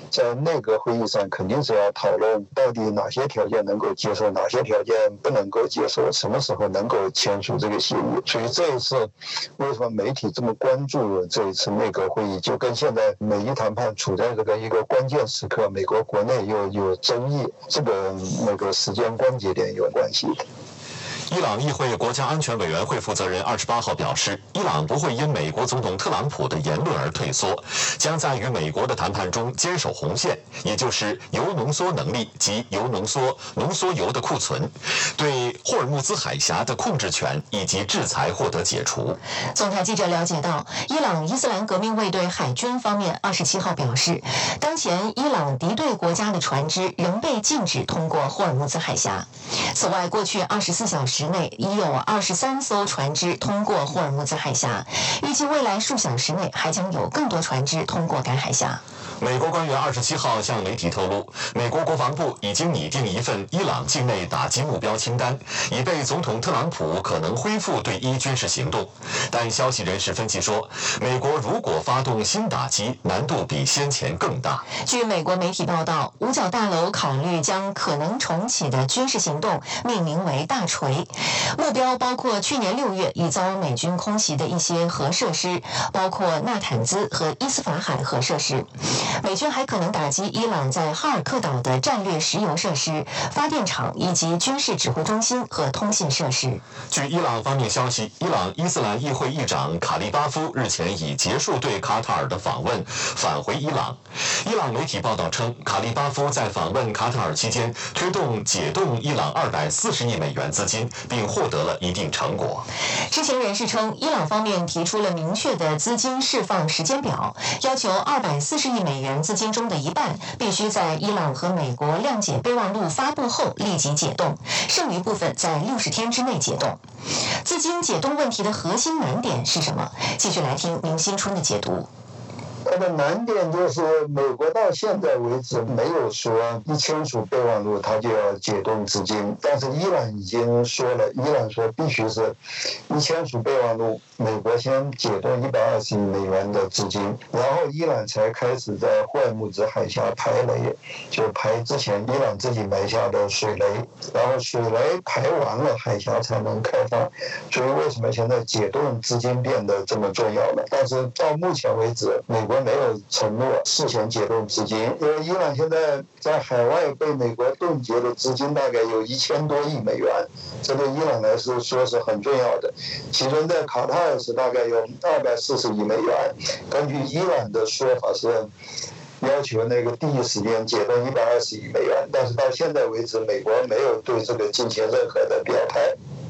在内阁会议上肯定是要讨论到底哪些条件能够接受，哪些条件不能够接受，什么时候能够签署这个协议。所以这一次为什么媒体这么关注这一次内阁会议，就跟现在美伊谈判处在这个一个关键时刻，美国国内又有争议，这个那个时间关节点有关系。 伊朗议会国家安全委员会负责人28号表示，伊朗不会因美国总统特朗普的言论而退缩，将在与美国的谈判中坚守红线，也就是铀浓缩能力及铀浓缩铀的库存，对霍尔木兹海峡的控制权以及制裁获得解除。 总台记者了解到，伊朗伊斯兰革命卫队海军方面27号表示，当前伊朗敌对国家的船只仍被禁止通过霍尔木兹海峡。此外，过去24小时内已有23艘船只通过霍尔木兹海峡，预计未来数小时内还将有更多船只通过该海峡。 美国官员27号向媒体透露，美国国防部已经拟定一份伊朗境内打击目标清单，以备总统特朗普可能恢复对伊军事行动。但消息人士分析说，美国如果发动新打击，难度比先前更大。 据美国媒体报道，五角大楼考虑将可能重启的军事行动命名为大锤，目标包括去年6月已遭美军空袭的一些核设施，包括纳坦兹和伊斯法罕核设施。美军还可能打击伊朗在哈尔克岛的战略石油设施、发电厂以及军事指挥中心和通信设施。 据伊朗方面消息，伊朗伊斯兰议会议长卡利巴夫日前已结束对卡塔尔的访问，返回伊朗。伊朗媒体报道称，卡利巴夫在访问卡塔尔期间推动解冻伊朗240亿美元资金，并获得了一定成果。 知情人士称，伊朗方面提出了明确的资金释放时间表，要求240亿美元资金中的一半必须在伊朗和美国谅解备忘录发布后立即解冻，剩余部分在60天之内解冻。资金解冻问题的核心难点是什么？继续来听明新春的解读。 它的难点就是美国到现在为止没有说一签署备忘录它就要解冻资金，但是伊朗已经说了，伊朗说必须是一签署备忘录，美国先解冻120亿美元的资金，然后伊朗才开始在霍尔木兹海峡排雷，就排之前伊朗自己埋下的水雷，然后水雷排完了，海峡才能开放。所以为什么现在解冻资金变得这么重要了？但是到目前为止，美国没有承诺事先解冻资金，因为伊朗现在在海外被美国冻结的资金大概有1000多亿美元，这对伊朗来说是很重要的。其中在卡塔尔是大概有240亿美元，根据伊朗的说法是要求那个第一时间解冻120亿美元，但是到现在为止，美国没有对这个进行任何的表态。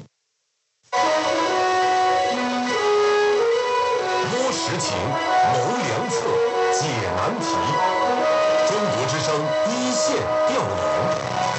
摸实情，谋良策，解难题。中国之声一线调研。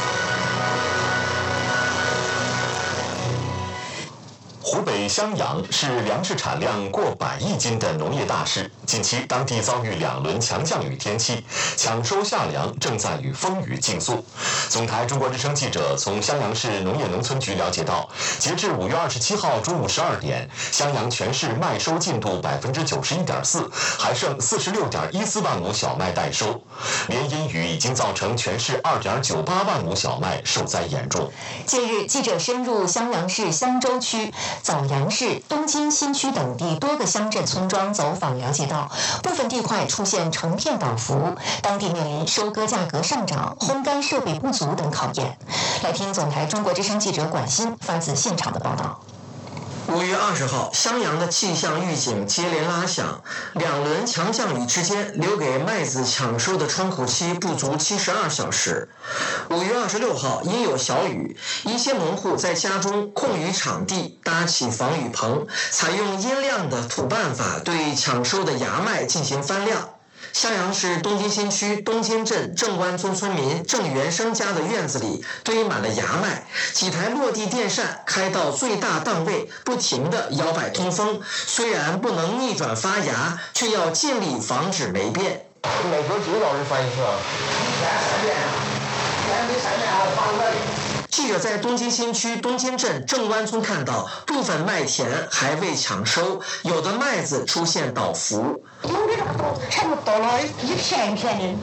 湖北襄阳是粮食产量过100亿斤的农业大市，近期当地遭遇2轮强降雨天气，抢收夏粮正在与风雨竞速。总台中国之声记者从襄阳市农业农村局了解到，截至5月27号中午12点，襄阳全市麦收进度91.4%，还剩46.14万亩小麦待收。连阴雨已经造成全市2.98万亩小麦受灾严重。 近日，记者深入襄阳市襄州区、枣阳市、东京新区等地多个乡镇村庄走访了解到，部分地块出现成片倒伏，当地面临收割价格上涨、烘干设备不足等考验。来听总台中国之声记者管欣发自现场的报道。 5月20号，襄阳的气象预警接连拉响，2轮强降雨之间，留给麦子抢收的窗口期不足72小时。5月26号，因有小雨，一些农户在家中空余场地搭起防雨棚，采用阴晾的土办法对抢收的芽麦进行翻晾。襄阳市东京新区东京镇正湾村村民郑元生家的院子里堆满了芽麦，几台落地电扇开到最大档位，不停地摇摆通风。虽然不能逆转发芽，却要尽力防止霉变。 每周几个老师翻一次啊？3遍，每3遍还要翻个。 记者在东京新区东京镇正湾村看到，部分麦田还未抢收，有的麦子出现倒伏。 有的差不多了一片一片的。